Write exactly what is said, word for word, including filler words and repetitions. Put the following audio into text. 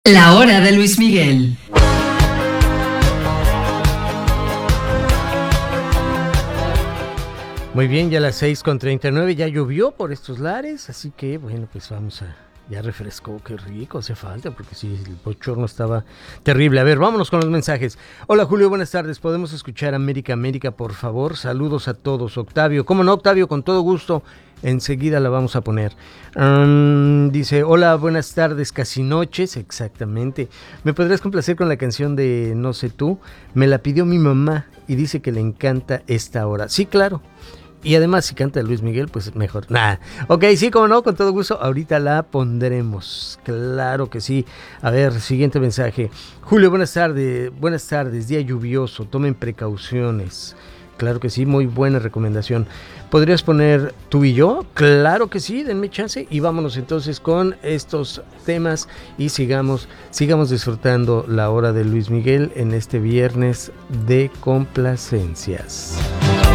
La hora de Luis Miguel. Muy bien, ya a las seis con treinta y nueve, ya llovió por estos lares, así que bueno, pues vamos a... Ya refrescó, qué rico, hace falta, porque sí, el bochorno estaba terrible. A ver, vámonos con los mensajes. Hola Julio, buenas tardes, ¿podemos escuchar América, América, por favor? Saludos a todos. Octavio, ¿cómo no, Octavio? Con todo gusto, enseguida la vamos a poner. Um, dice, hola, buenas tardes, casi noches, exactamente. ¿Me podrías complacer con la canción de No sé tú? Me la pidió mi mamá y dice que le encanta esta hora. Sí, claro. Y además, si canta Luis Miguel, pues mejor. Nah. Ok, sí, como no, con todo gusto. Ahorita la pondremos. Claro que sí. A ver, siguiente mensaje. Julio, buenas tardes. Buenas tardes. Día lluvioso. Tomen precauciones. Claro que sí, muy buena recomendación. ¿Podrías poner Tú y Yo? Claro que sí, denme chance. Y vámonos entonces con estos temas y sigamos, sigamos disfrutando la hora de Luis Miguel en este viernes de complacencias.